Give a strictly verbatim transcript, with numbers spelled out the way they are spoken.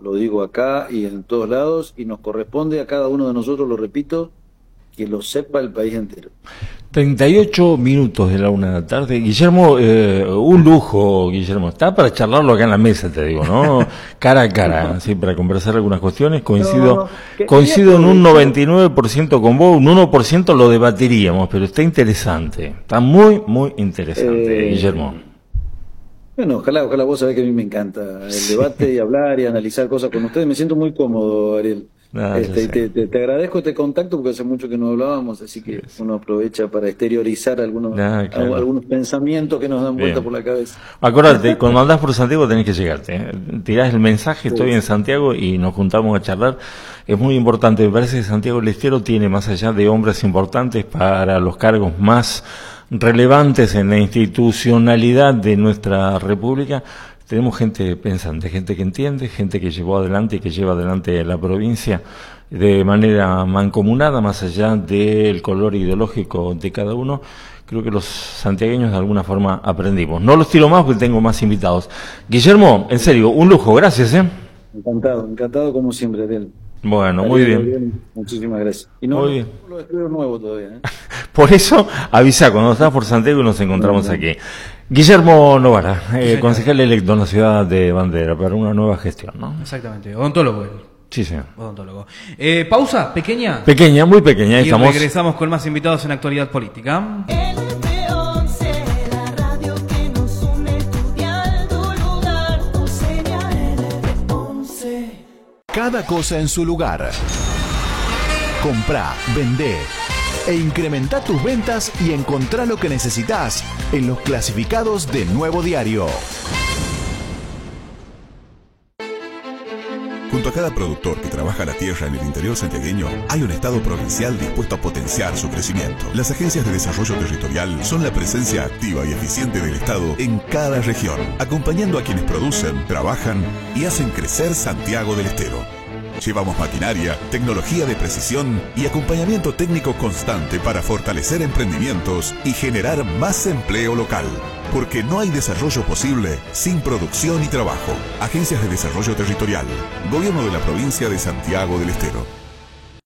lo digo acá y en todos lados, y nos corresponde a cada uno de nosotros, lo repito, que lo sepa el país entero. treinta y ocho minutos de la una de la tarde. Guillermo, eh, un lujo, Guillermo. Está para charlarlo acá en la mesa, te digo, ¿no? Cara a cara, ¿sí? Para conversar algunas cuestiones. Coincido, No, no, que- coincido en un quería noventa y nueve por ciento con vos, un uno por ciento lo debatiríamos, pero está interesante. Está muy, muy interesante, Eh, Guillermo. Bueno, ojalá, ojalá vos sabés que a mí me encanta el debate y hablar y analizar cosas con ustedes. Me siento muy cómodo, Ariel. Ah, ya Este, y sé. te, te, te agradezco este contacto porque hace mucho que no hablábamos, así que uno aprovecha para exteriorizar algunos, Ah, claro. algunos pensamientos que nos dan vuelta Bien. por la cabeza. Acordate, cuando andás por Santiago tenés que llegarte, ¿eh? Tirás el mensaje, estoy en Santiago y nos juntamos a charlar. Es muy importante, me parece que Santiago del Estero tiene, más allá de hombres importantes para los cargos más relevantes en la institucionalidad de nuestra república, tenemos gente pensante, gente que entiende, gente que llevó adelante y que lleva adelante la provincia de manera mancomunada, más allá del color ideológico de cada uno. Creo que los santiagueños de alguna forma aprendimos. No los tiro más porque tengo más invitados. Guillermo, en serio, un lujo, gracias, ¿eh? Encantado, encantado como siempre, Ariel. Bueno, muy Ariel, bien. Ariel, muchísimas gracias. Y no, Muy no bien. lo escribo nuevo todavía, ¿eh? Por eso, avisa cuando estás por Santiago y nos encontramos Bueno, aquí. Guillermo Novara, eh, concejal electo en la ciudad de Bandera para una nueva gestión, ¿no? Exactamente, odontólogo él. Sí, señor. Odontólogo. Eh, pausa, pequeña. Pequeña, muy pequeña. Ahí Y estamos. regresamos con más invitados en Actualidad Política. L P once, la radio que nos une, tu dial, tu lugar, tu señal. L P once. Cada cosa en su lugar. Comprá, vendé e incrementa tus ventas y encontrá lo que necesitas en los clasificados de Nuevo Diario. Junto a cada productor que trabaja la tierra en el interior santiagueño, hay un Estado provincial dispuesto a potenciar su crecimiento. Las agencias de desarrollo territorial son la presencia activa y eficiente del Estado en cada región, acompañando a quienes producen, trabajan y hacen crecer Santiago del Estero. Llevamos maquinaria, tecnología de precisión y acompañamiento técnico constante para fortalecer emprendimientos y generar más empleo local. Porque no hay desarrollo posible sin producción y trabajo. Agencias de Desarrollo Territorial. Gobierno de la Provincia de Santiago del Estero.